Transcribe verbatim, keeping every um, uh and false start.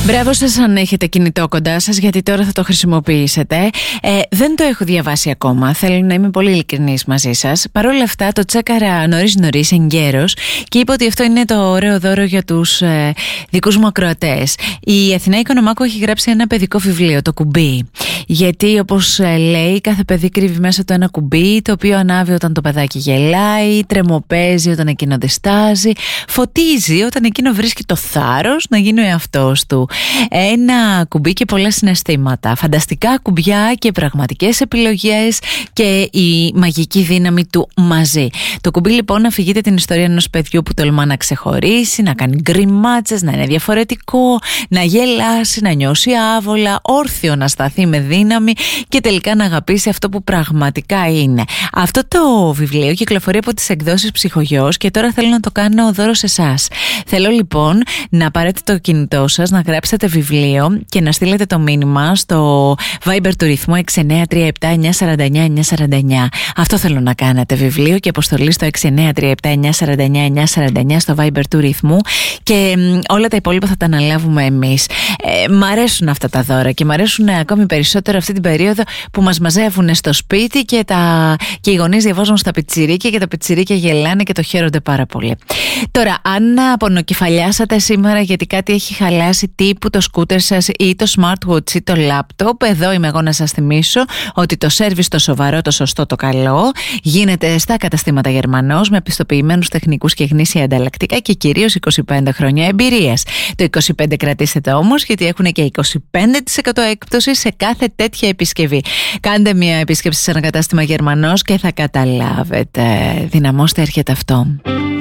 Μπράβο σας αν έχετε κινητό κοντά σας, γιατί τώρα θα το χρησιμοποιήσετε. Ε, δεν το έχω διαβάσει ακόμα, θέλω να είμαι πολύ ειλικρινής μαζί σας. Παρ' όλα αυτά το τσέκαρα νωρίς νωρίς εγκαίρος και είπα ότι αυτό είναι το ωραίο δώρο για τους ε, δικούς μου ακροατές. Η Αθηνά Οικονομάκου έχει γράψει ένα παιδικό βιβλίο, το κουμπί. Γιατί όπως ε, λέει, κάθε παιδί κρύβει μέσα του ένα κουμπί, το οποίο ανάβει όταν το παιδάκι γελάει, τρεμοπαίζει όταν εκείνο διστάζει, φωτίζει όταν εκείνο βρίσκει το θάρρος να γίνει ο εαυτός του. Ένα κουμπί και πολλά συναισθήματα, φανταστικά κουμπιά και πραγματικές επιλογές και η μαγική δύναμη του μαζί. Το κουμπί λοιπόν αφηγείται την ιστορία ενός παιδιού που τολμά να ξεχωρίσει, να κάνει γκριμάτσες, να είναι διαφορετικό, να γελάσει, να νιώσει άβολα, όρθιο να σταθεί με δύναμη και τελικά να αγαπήσει αυτό που πραγματικά είναι. Αυτό το βιβλίο κυκλοφορεί από τις εκδόσεις Ψυχογιός και τώρα θέλω να το κάνω δώρο σε εσάς. Θέλω λοιπόν να πάρετε το κινητό σας, να γράψετε βιβλίο και να στείλετε το μήνυμα στο Viber του ρυθμού έξι εννιά τρία επτά εννιά τέσσερα εννιά εννιά τέσσερα εννιά. Αυτό θέλω να κάνετε, βιβλίο και αποστολή στο έξι εννιά τρία επτά εννιά τέσσερα εννιά εννιά τέσσερα εννιά στο Viber του ρυθμού και μ, όλα τα υπόλοιπα θα τα αναλάβουμε εμείς. Ε, μ' αρέσουν αυτά τα δώρα και μ' αρέσουν ακόμη περισσότερο αυτή την περίοδο που μας μαζεύουν στο σπίτι και, τα... και οι γονείς διαβάζουν στα πιτσιρίκια και τα πιτσιρίκια γελάνε και το χαίρονται πάρα πολύ. Τώρα, αν απονοκεφαλιάσατε σήμερα γιατί κάτι έχει χαλάσει τύπου το σκούτερ σας ή το smartwatch ή το laptop, εδώ είμαι εγώ να σας θυμίσω ότι το σέρβις το σοβαρό, το σωστό, το καλό γίνεται στα καταστήματα Γερμανός με πιστοποιημένους τεχνικούς και γνήσια ανταλλακτικά και κυρίως είκοσι πέντε χρόνια εμπειρίας. Το είκοσι πέντε κρατήστε το όμως, γιατί έχουν και είκοσι πέντε τοις εκατό έκπτωση σε κάθε τέτοια επισκευή. Κάντε μια επίσκεψη σε ένα κατάστημα Γερμανός και θα καταλάβετε. Δυναμώστε, έρχεται αυτό.